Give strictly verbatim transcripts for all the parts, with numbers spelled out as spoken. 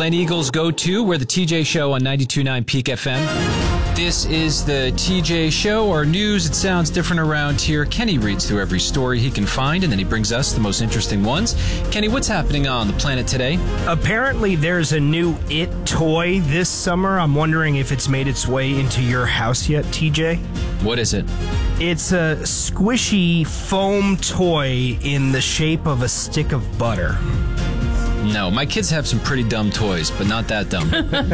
Glen Eagles Go To. We're the T J Show on ninety-two point nine Peak F M. This is the T J Show, our news. It sounds different around here. Kenny reads through every story he can find, and then he brings us the most interesting ones. Kenny, what's happening on the planet today? Apparently, there's a new It toy this summer. I'm wondering if it's made its way into your house yet, T J? What is it? It's a squishy foam toy in the shape of a stick of butter. No, my kids have some pretty dumb toys, but not that dumb.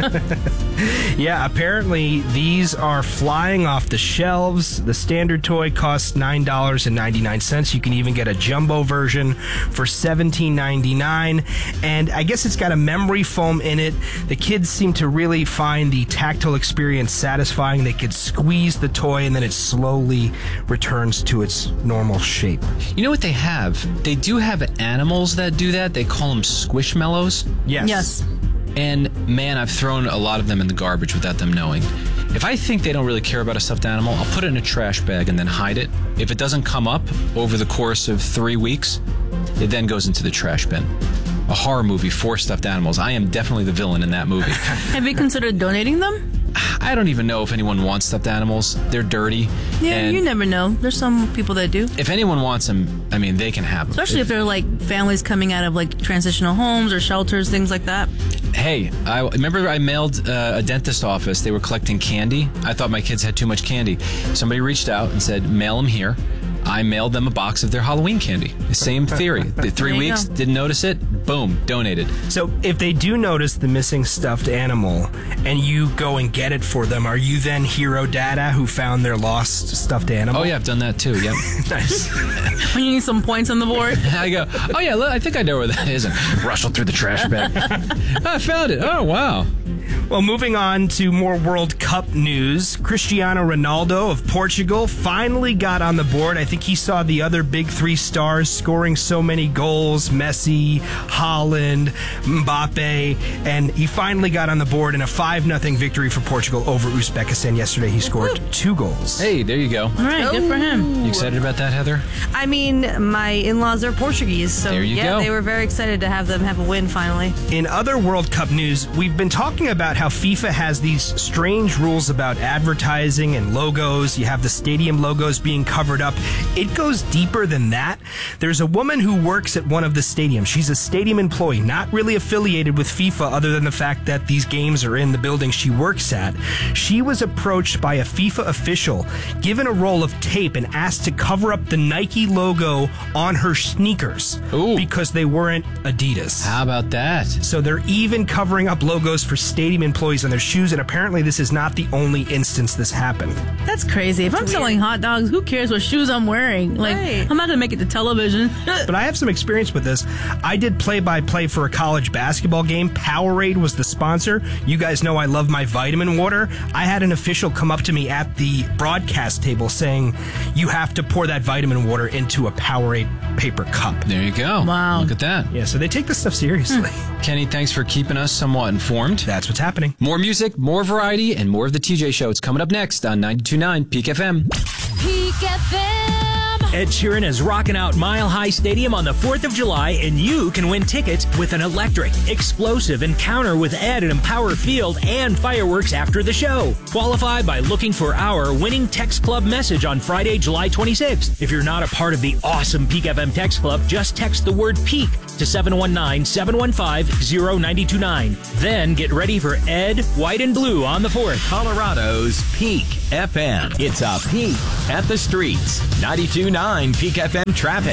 Yeah, apparently these are flying off the shelves. The standard toy costs nine dollars and ninety-nine cents. You can even get a jumbo version for seventeen ninety-nine. And I guess it's got a memory foam in it. The kids seem to really find the tactile experience satisfying. They could squeeze the toy and then it slowly returns to its normal shape. You know what they have? They do have animals that do that. They call them squishmallows. Yes. Yes. And, man, I've thrown a lot of them in the garbage without them knowing. If I think they don't really care about a stuffed animal, I'll put it in a trash bag and then hide it. If it doesn't come up over the course of three weeks, it then goes into the trash bin. A horror movie for stuffed animals. I am definitely the villain in that movie. Have you considered donating them? I don't even know if anyone wants stuffed animals. They're dirty. Yeah, and you never know. There's some people that do. if anyone wants them, I mean, they can have them. Especially if they're like families coming out of like transitional homes or shelters, things like that. Hey, I remember I mailed uh, a dentist office. They were collecting candy. I thought my kids had too much candy. Somebody reached out and said, mail them here. I mailed them a box of their Halloween candy. The same theory. The three There you weeks, go. didn't notice it, boom, donated. So if they do notice the missing stuffed animal and you go and get it for them, are you then Hero Dada who found their lost stuffed animal? Oh, yeah, I've done that too, yep. Nice. When you need some points on the board. I go, oh, yeah, look, I think I know where that is. And rustle through the trash bag. I found it. Oh, wow. Well, moving on to more World Cup news. Cristiano Ronaldo of Portugal finally got on the board. I think he saw the other big three stars scoring so many goals. Messi, Haaland, Mbappe. And he finally got on the board in a five nothing victory for Portugal over Uzbekistan yesterday. He scored two goals. Hey, there you go. All right, good for him. You excited about that, Heather? I mean, my in-laws are Portuguese, so There you yeah, go. they were very excited to have them have a win finally. In other World Cup news, we've been talking about how FIFA has these strange rules about advertising and logos. You have the stadium logos being covered up. It goes deeper than that. There's a woman who works at one of the stadiums. She's a stadium employee, not really affiliated with FIFA other than the fact that these games are in the building she works at. She was approached by a FIFA official, given a roll of tape, and asked to cover up the Nike logo on her sneakers Ooh. because they weren't Adidas. How about that? So they're even covering up logos for stadium employees on their shoes, and apparently this is not the only instance this happened. That's crazy. If I'm selling hot dogs, who cares what shoes I'm wearing? Like, Right. I'm not going to make it to television. But I have some experience with this. I did play-by-play for a college basketball game. Powerade was the sponsor. You guys know I love my vitamin water. I had an official come up to me at the broadcast table saying, you have to pour that vitamin water into a Powerade paper cup. There you go. Wow. Look at that. Yeah, so they take this stuff seriously. Kenny, thanks for keeping us somewhat informed. That's what's happening. More music, more variety, and more of the T J Show. It's coming up next on ninety-two point nine Peak F M. Peak F M. Ed Sheeran is rocking out Mile High Stadium on the fourth of July, and you can win tickets with an electric, explosive encounter with Ed at Empower Field and fireworks after the show. Qualify by looking for our winning Text Club message on Friday, July twenty-sixth. If you're not a part of the awesome Peak F M Text Club, just text the word PEAK to seven one nine, seven one five, zero nine two nine. Then get ready for Ed, White and Blue on the fourth. Colorado's Peak F M. It's a peek at the streets. ninety-two point nine Peak F M traffic.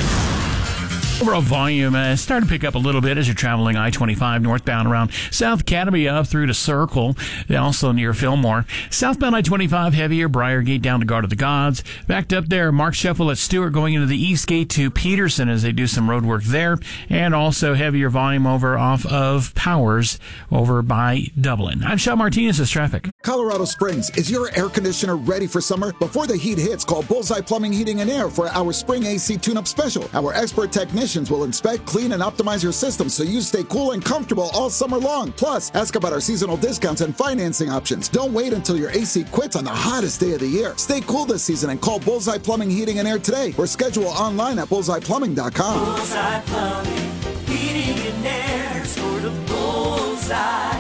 Overall volume uh, starting to pick up a little bit as you're traveling I twenty-five northbound around South Academy up through to Circle, also near Fillmore. Southbound I twenty-five heavier, Briargate down to Guard of the Gods. Backed up there, Mark Sheffield at Stewart going into the East Gate to Peterson as they do some road work there. And also heavier volume over off of Powers over by Dublin. I'm Sean Martinez with traffic. Colorado Springs, is your air conditioner ready for summer? Before the heat hits, call Bullseye Plumbing, Heating, and Air for our Spring A C Tune-Up Special. Our expert technicians will inspect, clean, and optimize your system so you stay cool and comfortable all summer long. Plus, ask about our seasonal discounts and financing options. Don't wait until your A C quits on the hottest day of the year. Stay cool this season and call Bullseye Plumbing, Heating, and Air today or schedule online at bullseye plumbing dot com. Bullseye Plumbing, Heating, and Air, sort of bullseye.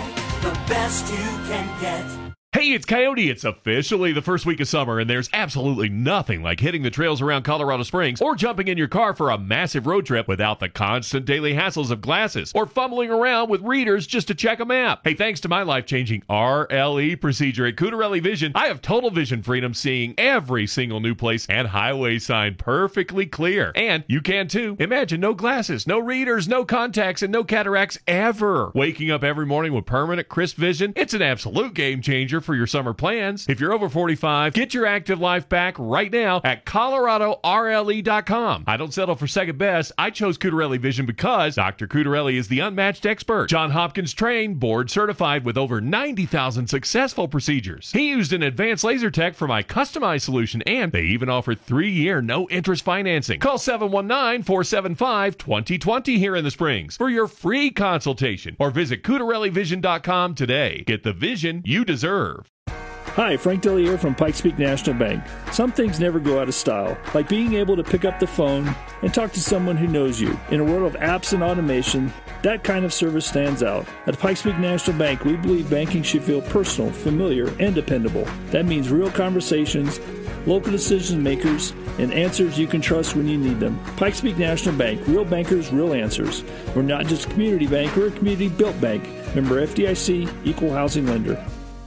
best you can get. Hey, it's Coyote. It's officially the first week of summer, and there's absolutely nothing like hitting the trails around Colorado Springs or jumping in your car for a massive road trip without the constant daily hassles of glasses or fumbling around with readers just to check a map. Hey, thanks to my life-changing R L E procedure at Cutarelli Vision, I have total vision freedom, seeing every single new place and highway sign perfectly clear. And you can too. Imagine no glasses, no readers, no contacts, and no cataracts ever. Waking up every morning with permanent crisp vision, it's an absolute game changer for your summer plans. If you're over forty-five, get your active life back right now at Colorado R L E dot com. I don't settle for second best. I chose Cutarelli Vision because Doctor Cutarelli is the unmatched expert. John Hopkins trained, board certified with over ninety thousand successful procedures. He used an advanced laser tech for my customized solution, and they even offer three-year no-interest financing. Call seven one nine, four seven five, two zero two zero here in the Springs for your free consultation, or visit Cutarelli Vision dot com today. Get the vision you deserve. Hi, Frank Dellier from Pikes Peak National Bank. Some things never go out of style, like being able to pick up the phone and talk to someone who knows you. In a world of apps and automation, that kind of service stands out. At Pikes Peak National Bank, we believe banking should feel personal, familiar, and dependable. That means real conversations, local decision makers, and answers you can trust when you need them. Pikes Peak National Bank, real bankers, real answers. We're not just a community bank, we're a community-built bank. Member F D I C, Equal Housing Lender.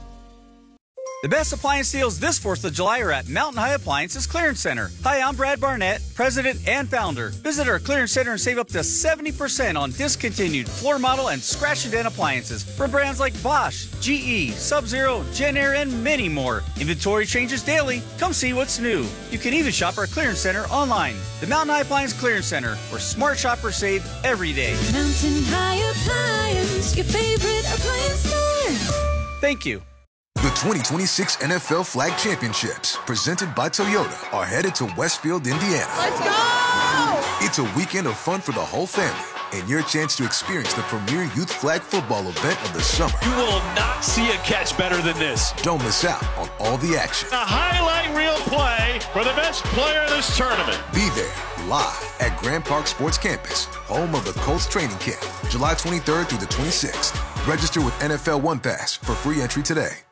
The best appliance deals this fourth of July are at Mountain High Appliances Clearance Center. Hi, I'm Brad Barnett, President and Founder. Visit our clearance center and save up to seventy percent on discontinued floor model and scratch and dent appliances from brands like Bosch, G E, Sub-Zero, Genair, and many more. Inventory changes daily. Come see what's new. You can even shop our clearance center online. The Mountain High Appliance Clearance Center, where smart shoppers save every day. Mountain High Appliance, your favorite appliance store. Thank you. The twenty twenty-six N F L Flag Championships, presented by Toyota, are headed to Westfield, Indiana. Let's go! It's a weekend of fun for the whole family, and your chance to experience the premier youth flag football event of the summer. You will not see a catch better than this. Don't miss out on all the action. A highlight reel play for the best player in this tournament. Be there, live at Grand Park Sports Campus, home of the Colts training camp, July twenty-third through the twenty-sixth. Register with N F L One Pass for free entry today.